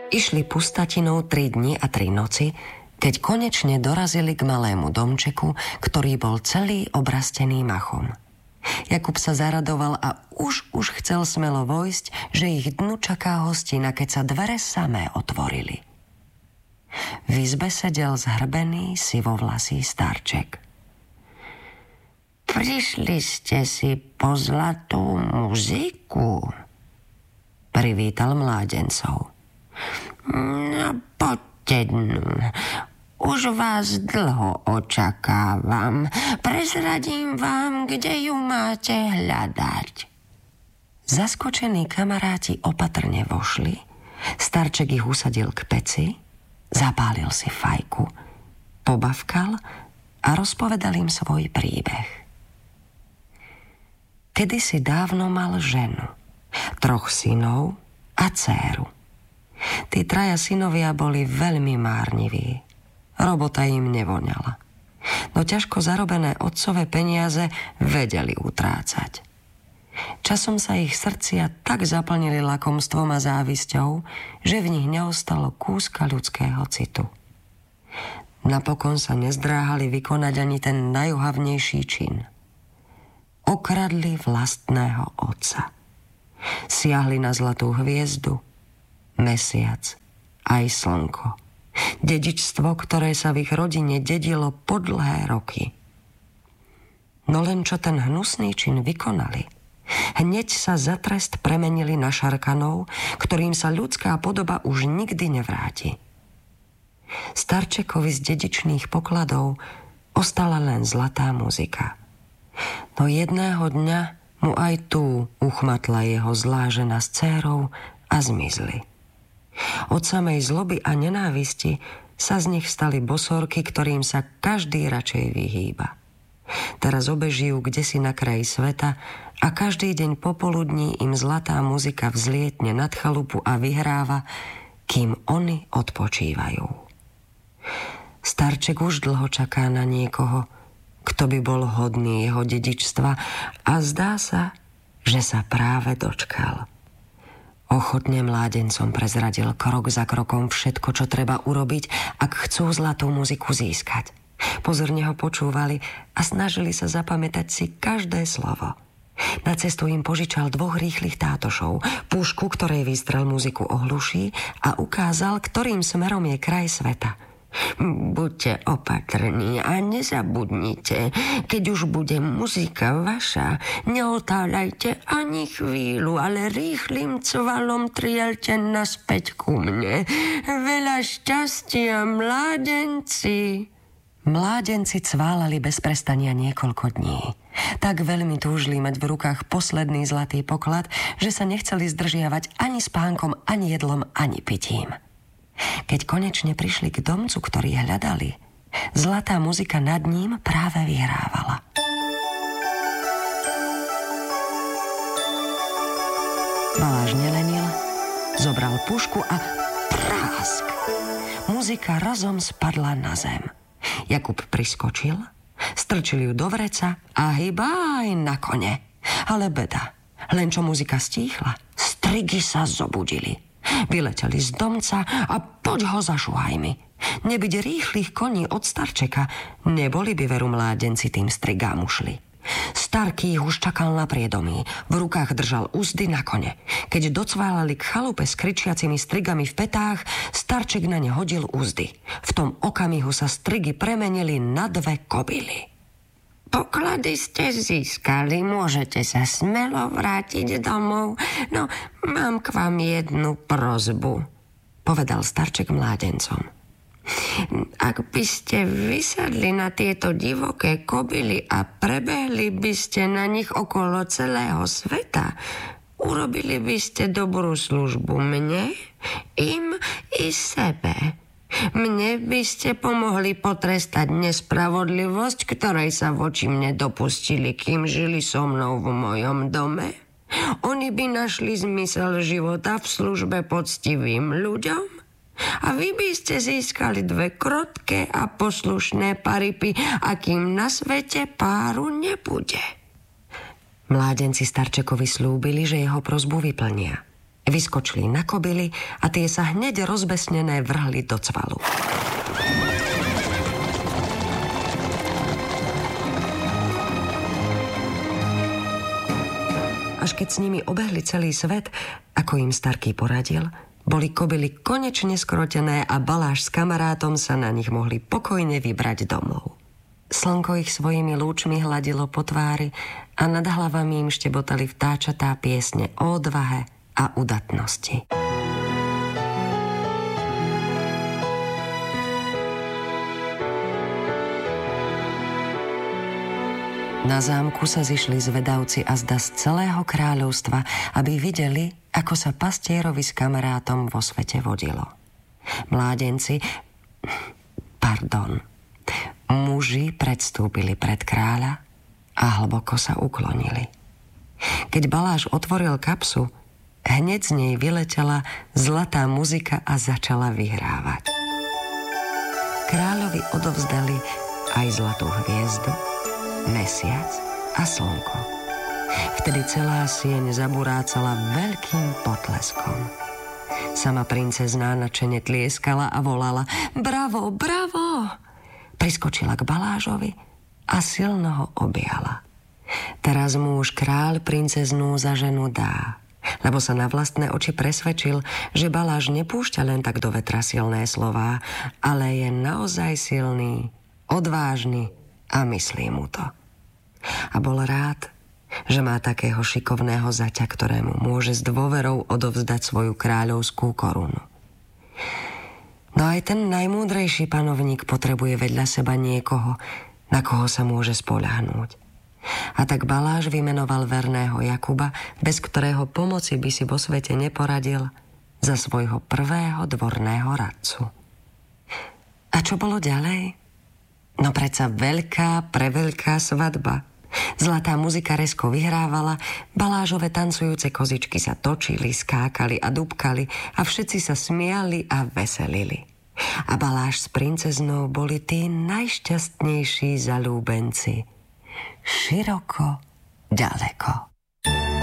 Išli pustatinou 3 dni a 3 noci, keď konečne dorazili k malému domčeku, ktorý bol celý obrastený machom. Jakub sa zaradoval a už chcel smelo vojsť, že ich dnu čaká hostina, keď sa dvere samé otvorili. V izbe sedel zhrbený, sivovlasý starček. Prišli ste si po zlatú muziku? Privítal mládencov. No, poďte dnu. Už vás dlho očakávam. Prezradím vám, kde ju máte hľadať. Zaskočení kamaráti opatrne vošli. Starček ich usadil k peci, zapálil si fajku, pobavkal a rozpovedal im svoj príbeh. Kedysi dávno mal ženu, 3 synov a dcéru. Tí 3 synovia boli veľmi márniví. Robota im nevoňala. No ťažko zarobené otcové peniaze vedeli utrácať. Časom sa ich srdcia tak zaplnili lakomstvom a závisťou, že v nich neostalo kúska ľudského citu. Napokon sa nezdráhali vykonať ani ten najohavnejší čin. Okradli vlastného otca. Siahli na zlatú hviezdu, mesiac, aj slnko. Dedičstvo, ktoré sa v ich rodine dedilo po dlhé roky. No len čo ten hnusný čin vykonali, hneď sa za trest premenili na šarkanov, ktorým sa ľudská podoba už nikdy nevráti. Starčekovi z dedičných pokladov ostala len zlatá muzika. No jedného dňa mu aj tu uchmatla jeho zlá žena s dcérou a zmizli. Od samej zloby a nenávisti sa z nich stali bosorky, ktorým sa každý radšej vyhýba. Teraz obežijú kdesi na kraji sveta a každý deň popoludní im zlatá muzika vzlietne nad chalupu a vyhráva, kým oni odpočívajú. Starček už dlho čaká na niekoho, kto by bol hodný jeho dedičstva a zdá sa, že sa práve dočkal. Ochotne mládencom prezradil krok za krokom všetko, čo treba urobiť, ak chcú zlatú muziku získať. Pozorne ho počúvali a snažili sa zapamätať si každé slovo. Na cestu im požičal 2 rýchlych tátošov, pušku, ktorej výstrel muziku ohluší, a ukázal, ktorým smerom je kraj sveta. Buďte opatrní a nezabudnite, keď už bude muzika vaša, neotáľajte ani chvíľu, ale rýchlym cvalom trielte naspäť ku mne. Veľa šťastia, mládenci. Mládenci cválali bez prestania niekoľko dní. Tak veľmi túžili mať v rukách posledný zlatý poklad, že sa nechceli zdržiavať ani spánkom, ani jedlom, ani pitím. Keď konečne prišli k domcu, ktorý hľadali, zlatá muzika nad ním práve vyhrávala. Baláž nelenil, zobral pušku a prásk! Muzika razom spadla na zem. Jakub priskočil, strčil ju do vreca a hýbaj na kone. Ale beda, len čo muzika stíchla, strigy sa zobudili. Vyleteli z domca a poď ho zašuhaj mi. Nebyť rýchlych koní od starčeka, neboli by veru mládenci tým strigám ušli. Starký ich už čakal na priedomí, v rukách držal uzdy na kone. Keď docválali k chalupe s kričiacimi strigami v petách, starček na ne hodil uzdy. V tom okamihu sa strigy premenili na 2 kobily. Poklady ste získali, môžete sa smelo vrátiť domov. No, mám k vám jednu prosbu, povedal starček mládencom. Ak by ste vysadli na tieto divoké kobily a prebehli by ste na nich okolo celého sveta, urobili by ste dobrú službu mne, im i sebe. Mne by ste pomohli potrestať nespravodlivosť, ktorej sa voči mne dopustili, kým žili so mnou v mojom dome. Oni by našli zmysel života v službe poctivým ľuďom a vy by ste získali 2 krotké a poslušné paripy, akým na svete páru nebude. Mládenci starčekovi slúbili, že jeho prosbu vyplnia. Vyskočili na kobily a tie sa hneď rozbesnené vrhli do cvalu. Až keď s nimi obehli celý svet, ako im Starký poradil, boli kobily konečne skrotené a Baláž s kamarátom sa na nich mohli pokojne vybrať domov. Slnko ich svojimi lúčmi hladilo po tvári a nad hlavami im štebotali vtáčatá piesne o odvahe a udatnosti. Na zámku sa zišli zvedavci azda z celého kráľovstva, aby videli, ako sa pastierovi s kamarátom vo svete vodilo. Muži predstúpili pred kráľa a hlboko sa uklonili. Keď Baláž otvoril kapsu, hneď z nej vyletela zlatá muzika a začala vyhrávať. Kráľovi odovzdali aj zlatú hviezdu, mesiac a slnko. Vtedy celá sieň zaburácala veľkým potleskom. Sama princezná nadšene tlieskala a volala: Bravo, bravo! Priskočila k Balážovi a silno ho objala. Teraz muž kráľ princeznú za ženu dá, lebo sa na vlastné oči presvedčil, že Baláž nepúšťa len tak do vetra silné slová, ale je naozaj silný, odvážny a myslí mu to. A bol rád, že má takého šikovného zaťa, ktorému môže s dôverou odovzdať svoju kráľovskú korunu. No aj ten najmúdrejší panovník potrebuje vedľa seba niekoho, na koho sa môže spoľahnúť. A tak Baláž vymenoval verného Jakuba, bez ktorého pomoci by si vo svete neporadil, za svojho prvého dvorného radcu. A čo bolo ďalej? No predsa preveľká svadba. Zlatá muzika rezko vyhrávala, Balážove tancujúce kozičky sa točili, skákali a dúbkali a všetci sa smiali a veselili. A Baláž s princeznou boli tí najšťastnejší zaľúbenci. Široko, ďaleko.